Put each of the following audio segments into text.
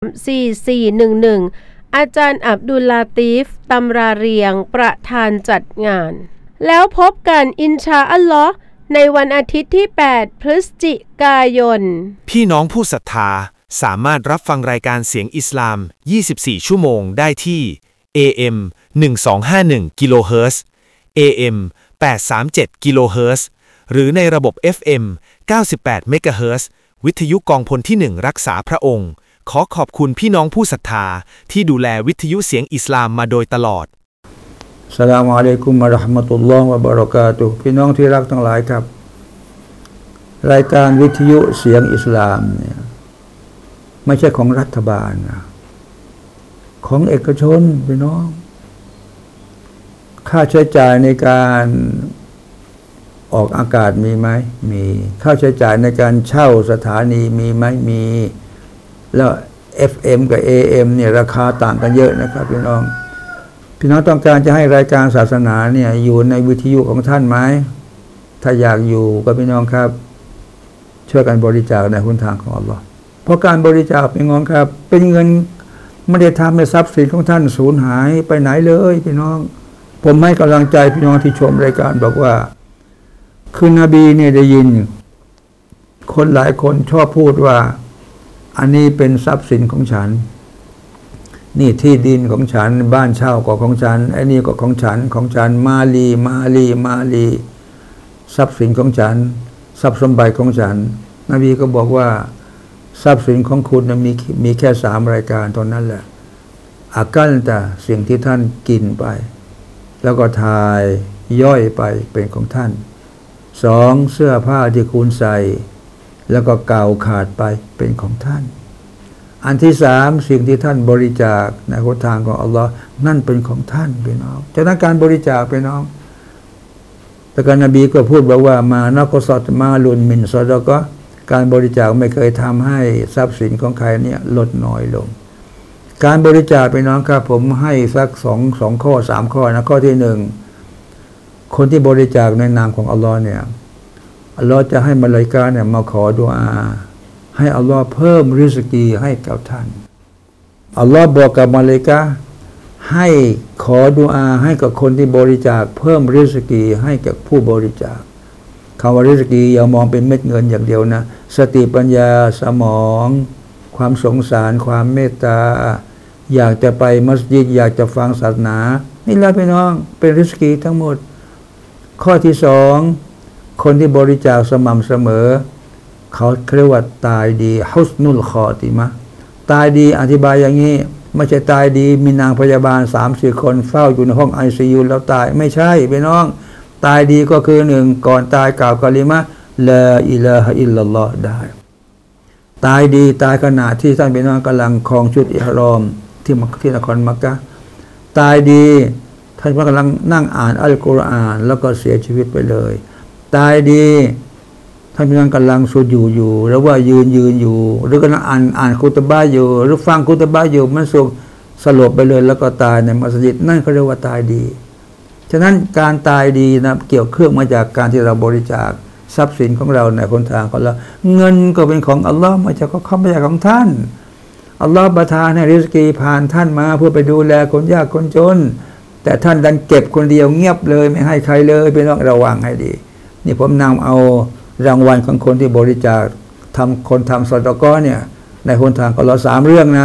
4411อาจารย์อับดุลลาตีฟตำราเรียงประธานจัดงานแล้วพบกันอินชาอัลลอฮ์ในวันอาทิตย์ที่8พฤศจิกายนพี่น้องผู้ศรัทธาสามารถรับฟังรายการเสียงอิสลาม24ชั่วโมงได้ที่ AM 1251กิโลเฮิรตซ์ AM 837กิโลเฮิรตซ์หรือในระบบ FM 98เมกะเฮิรตซ์วิทยุกองพลที่1รักษาพระองค์ขอขอบคุณพี่น้องผู้ศรัทธาที่ดูแลวิทยุเสียงอิสลามมาโดยตลอดอัสสลามุอะลัยกุมวะเราะห์มะตุลลอฮ์วะบะเราะกาตุฮ์พี่น้องที่รักทั้งหลายครับรายการวิทยุเสียงอิสลามเนี่ยไม่ใช่ของรัฐบาลนะของเอกชนพี่น้องค่าใช้จ่ายในการออกอากาศมีไหมมีค่าใช้จ่ายในการเช่าสถานีมีไหมมีแล้ว FM กับ AM เนี่ยราคาต่างกันเยอะนะครับพี่น้องต้องการจะให้รายการศาสนาเนี่ยอยู่ในวิทยุของท่านไหมถ้าอยากอยู่ก็พี่น้องครับช่วยกันบริจาคในหนทางของอัลลอฮ์เพราะการบริจาคพี่น้องครับเป็นเงินไม่ได้ทำให้ทรัพย์สินของท่านสูญหายไปไหนเลยพี่น้องผมให้กำลังใจพี่น้องที่ชมรายการบอกว่าคือนบีเนี่ยได้ยินคนหลายคนชอบพูดว่าอันนี้เป็นทรัพย์สินของฉันนี่ที่ดินของฉันบ้านเช่าก็ของฉันไอ้นี่ก็ของฉันมาลีทรัพย์สินของฉันทรัพย์สมบัติของฉันนบีก็บอกว่าทรัพย์สินของคุณมีแค่3รายการเท่านั้นแหละอากันแต่สิ่งที่ท่านกินไปแล้วก็ทายย่อยไปเป็นของท่าน2เสื้อผ้าที่คุณใส่แล้วก็เก่าขาดไปเป็นของท่านอันที่3สิ่งที่ท่านบริจาคในหนทางของอัลลอฮ์นั่นเป็นของท่านพี่น้องฉะนั้นการบริจาคพี่น้องแต่การนบีก็พูดบอกว่ามานักษัตริย์มาลุนมินซอดก็การบริจาคไม่เคยทำให้ทรัพย์สินของใครเนี่ยลดน้อยลงการบริจาคพี่น้องครับผมให้สัก2ข้อ3ข้อนะข้อที่1คนที่บริจาคในนามของอัลลอฮ์เนี่ยอัลลอฮ์จะให้มลาอิกะฮ์เนี่ยมาขอดุอาให้อัลลอฮ์เพิ่มริสกีให้กับท่านอัลลอฮ์บอกกับมลาอิกะฮ์ให้ขอดุอาให้กับคนที่บริจาคเพิ่มริสกีให้กับผู้บริจาคคำว่าริสกีอย่ามองเป็นเม็ดเงินอย่างเดียวนะสติปัญญาสมองความสงสารความเมตตาอยากจะไปมัสยิดอยากจะฟังศาสนานี่แหละพี่น้องเป็นริสกีทั้งหมดข้อที่2คนที่บริจาคสม่ำเสมอเขาเรียกว่าตายดีฮุสนุลคอติมะตายดีอธิบายอย่างนี้ไม่ใช่ตายดีมีนางพยาบาล 3-4 คนเฝ้าอยู่ในห้อง ICU แล้วตายไม่ใช่พี่น้องตายดีก็คือ1ก่อนตายกล่าวกะลิมะลาอิลาฮะอิลลัลลอฮ์ได้ตายดีตายขณะที่ท่านพี่น้องกำลังครองชุดอิหรอมที่นครมักกะฮ์ตายดีท่านกำลังนั่งอ่านอัลกุรอานแล้วก็เสียชีวิตไปเลยตายดีท่านกำลังสุญุอยู่หรือว่ายืนอยู่หรือกำลังอ่านคุตบะอยู่หรือฟังคุตบะอยู่มันสลบไปเลยแล้วก็ตายในมัสยิดนั่นเขาเรียกว่าตายดีฉะนั้นการตายดีนะเกี่ยวเครื่องมาจากการที่เราบริจาคทรัพย์สินของเราในหนทางของเราเงินก็เป็นของอัลลอฮ์มาจากของท่านอัลลอฮ์ประทานให้ริสกีผ่านท่านมาเพื่อไปดูแลคนยากคนจนแต่ท่านดันเก็บคนเดียวเงียบเลยไม่ให้ใครเลยเป็นต้องระวังให้ดีนี่ผมนำเอารางวัลของคนที่บริจาคทำซอดากอเนี่ยในหนทางของเรา3เรื่องนะ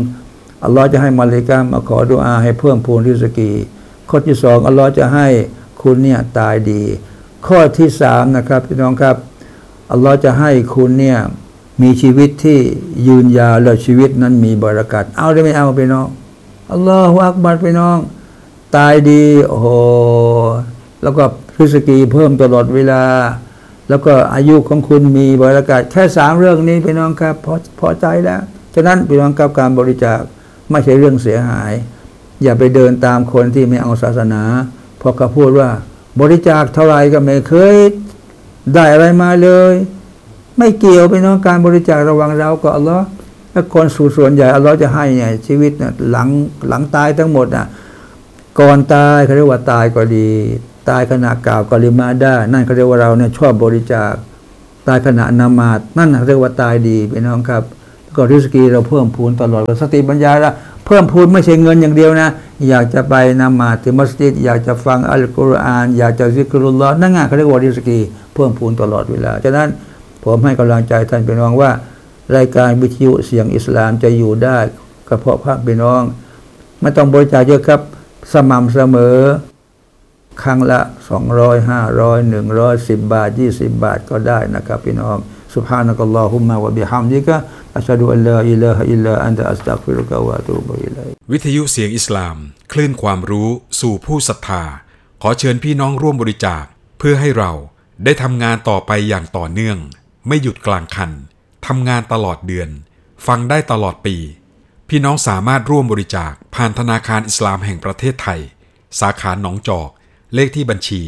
1อัลลอฮ์จะให้มลาอิกะฮ์มาขอดุอาให้เพิ่มพูนริสกีข้อที่2อัลลอฮ์จะให้คุณเนี่ยตายดีข้อที่3นะครับพี่น้องครับอัลลอฮ์จะให้คุณเนี่ยมีชีวิตที่ยืนยาวและชีวิตนั้นมีบารักัตเอาได้ไม่เอาพี่น้องอัลลอฮฺอักบัรพี่น้องตายดีโอ้โหแล้วก็ริสกีเพิ่มตลอดเวลาแล้วก็อายุของคุณมีบารักัตแค่3เรื่องนี้พี่น้องครับพอใจแล้วฉะนั้นพี่น้องครับการบริจาคไม่ใช่เรื่องเสียหายอย่าไปเดินตามคนที่ไม่เอาศาสนาเพราะเขาพูดว่าบริจาคเท่าไหร่ก็ไม่เคยได้อะไรมาเลยไม่เกี่ยวไปน้องการบริจาคระวังเราก็อัลลอฮ์ถ้าคนส่วนใหญ่อัลลอฮ์จะให้เนี่ยชีวิตเนี่ยหลังตายทั้งหมดน่ะก่อนตายเขาเรียกว่าตายก็ดีตายขณะกล่าวกะลิมาได้นั่นเขาเรียกว่าเราเนี่ยชอบบริจาคตายขณะนามาดนั่นเรียกว่าตายดีพี่น้องครับก็ริสกีเราเพิ่มพูนตลอดสติปัญญาละเพิ่มพูนไม่ใช่เงินอย่างเดียวนะอยากจะไปนมาที่มัสยิดอยากจะฟังอัลกุรอานอยากจะซิกรุลลอฮ์นั่นไงเขาเรียกว่าริสกีเพิ่มพูนตลอดเวลาฉะนั้นผมให้กำลังใจท่านพี่น้องว่ารายการวิทยุเสียงอิสลามจะอยู่ได้ก็เพราะพระพี่น้องไม่ต้องบริจาคเยอะครับสม่ำเสมอครั้งละ200 500 110 บาท20 บาทก็ได้นะครับพี่น้องSubhanakallahumma wa bihamdika asyhadu an la ilaha illa anta astaghfiruka wa atubu ilaik วิทยุเสียงอิสลามคลื่นความรู้สู่ผู้ศรัทธาขอเชิญพี่น้องร่วมบริจาคเพื่อให้เราได้ทำงานต่อไปอย่างต่อเนื่องไม่หยุดกลางคันทำงานตลอดเดือนฟังได้ตลอดปีพี่น้องสามารถร่วมบริจาคผ่านธนาคารอิสลามแห่งประเทศไทยสาขาหนองจอกเลขที่บัญชี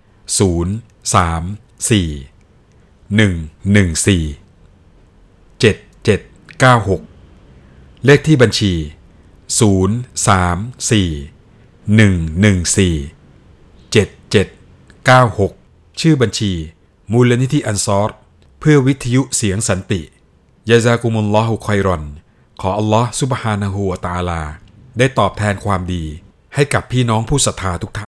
034-114-7796เลขที่บัญชี034-114-7796ชื่อบัญชีมูลนิธิอันซอรเพื่อวิทยุเสียงสันติยะซากุมุลลอฮุค็อยรอนขออัลลอฮ์ซุบฮานะฮูวะตะอาลาได้ตอบแทนความดีให้กับพี่น้องผู้ศรัทธาทุกท่าน